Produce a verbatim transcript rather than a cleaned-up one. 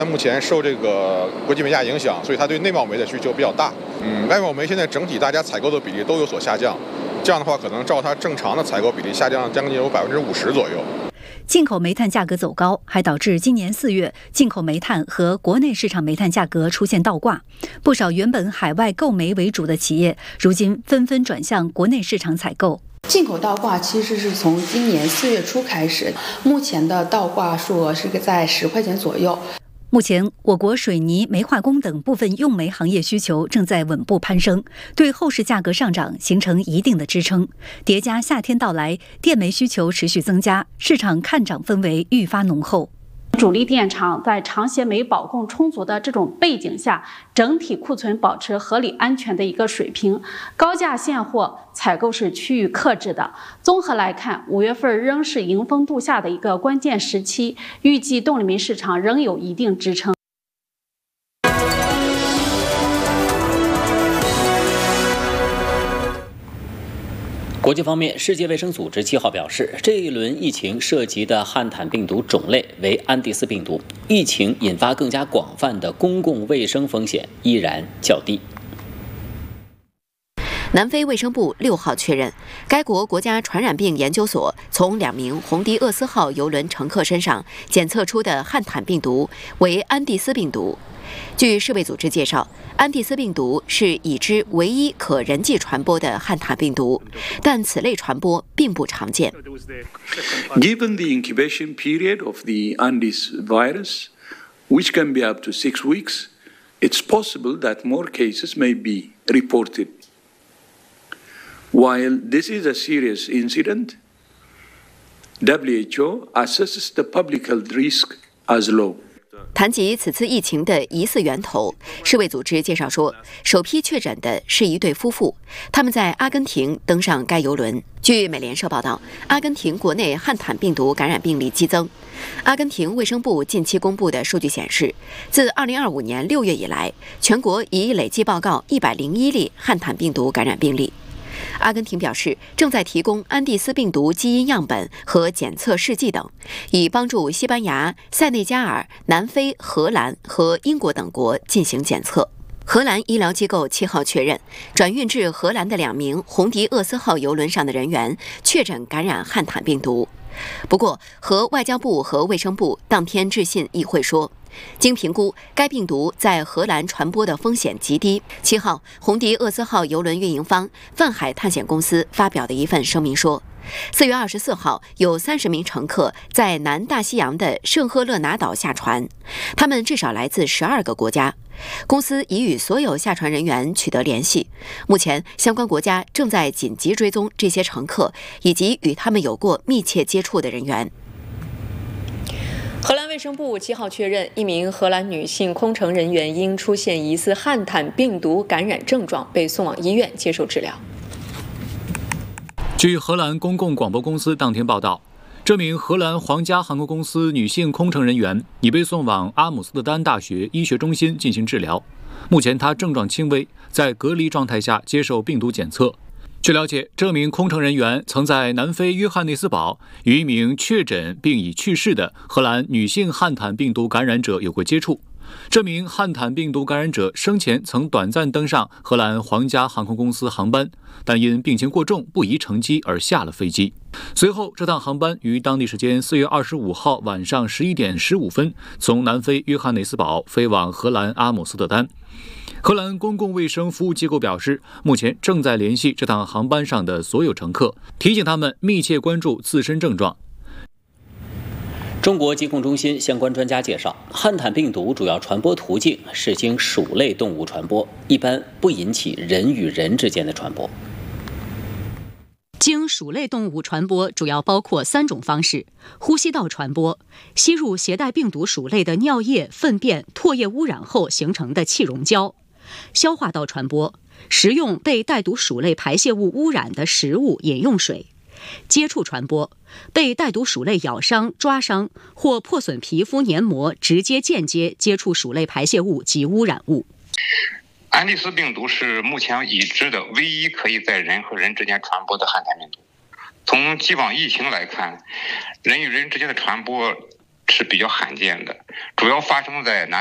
目前受这个国际煤价影响，所以它对内贸煤的需求比较大。嗯，外贸煤现在整体大家采购的比例都有所下降，这样的话可能照它正常的采购比例下降将近有百分之五十左右。 进口煤炭价格走高，还导致今年四月进口煤炭和国内市场煤炭价格出现倒挂。不少原本海外购煤为主的企业，如今纷纷转向国内市场采购。 进口倒挂其实是从今年四月初开始，目前的倒挂数额是在十块钱左右。 目前，我国水泥、煤化工等部分用煤行业需求正在稳步攀升，对后市价格上涨形成一定的支撑。叠加夏天到来，电煤需求持续增加，市场看涨氛围愈发浓厚。 主力电厂在长协煤保供充足的这种背景下，整体库存保持合理安全的一个水平，高价现货采购是趋于克制的。综合来看，五月份仍是迎峰度夏的一个关键时期，预计动力煤市场仍有一定支撑。 国际方面，世界卫生组织七号表示，这一轮疫情涉及的汉坦病毒种类为安第斯病毒，疫情引发更加广泛的公共卫生风险依然较低。 南非卫生部六号确认，该国国家传染病研究所从两名红迪厄斯号邮轮乘客身上检测出的汉坦病毒为安第斯病毒。据世卫组织介绍，安第斯病毒是已知唯一可人际传播的汉坦病毒，但此类传播并不常见。 Given the incubation period of the Andes virus, which can be up to six weeks, it's possible that more cases may be reported. While this is a serious incident, W H O assesses the public health risk as low. 谈及此次疫情的疑似源头，世卫组织介绍说，首批确诊的是一对夫妇，他们在阿根廷登上该邮轮。据美联社报道，阿根廷国内汉坦病毒感染病例激增。阿根廷卫生部近期公布的数据显示，自二零二五年六月以来，全国已累计报告一百零一例汉坦病毒感染病例。阿根廷表示，正在提供安第斯病毒基因样本和检测试剂等，以帮助西班牙、塞内加尔、南非、荷兰和英国等国进行检测。荷兰医疗机构七号确认，转运至荷兰的两名红迪厄斯号邮轮上的人员确诊感染汉坦病毒。不过，和外交部和卫生部当天致信议会说，经评估，该病毒在荷兰传播的风险极低。七号，红迪厄斯号邮轮运营方泛海探险公司发表的一份声明说，四月二十四号有三十名乘客在南大西洋的圣赫勒拿岛下船，他们至少来自十二个国家。公司已与所有下船人员取得联系，目前相关国家正在紧急追踪这些乘客以及与他们有过密切接触的人员。 荷兰卫生部七号确认，一名荷兰女性空乘人员因出现疑似汉坦病毒感染症状，被送往医院接受治疗。 据荷兰公共广播公司当天报道，这名荷兰皇家航空公司女性空乘人员已被送往阿姆斯特丹大学医学中心进行治疗。目前她症状轻微，在隔离状态下接受病毒检测。据了解，这名空乘人员曾在南非约翰内斯堡与一名确诊并已去世的荷兰女性汉坦病毒感染者有过接触。这名汉坦病毒感染者生前曾短暂登上荷兰皇家航空公司航班，但因病情过重不宜乘机而下了飞机。随后，这趟航班于当地时间四月二十五号晚上十一点十五分从南非约翰内斯堡飞往荷兰阿姆斯特丹。荷兰公共卫生服务机构表示，目前正在联系这趟航班上的所有乘客，提醒他们密切关注自身症状。 中国疾控中心相关专家介绍，汉坦病毒主要传播途径是经鼠类动物传播，一般不引起人与人之间的传播。 经鼠类动物传播主要包括三种方式：呼吸道传播，吸入携带病毒鼠类的尿液、粪便、唾液污染后形成的气溶胶；消化道传播，食用被带毒鼠类排泄物污染的食物、饮用水；接触传播，被带毒鼠类咬伤、抓伤或破损皮肤黏膜，直接、间接接触鼠类排泄物及污染物。 安第斯病毒是目前已知的唯一可以在人和人之间传播的汉坦病毒。从既往疫情来看，人与人之间的传播是比较罕见的，主要发生在南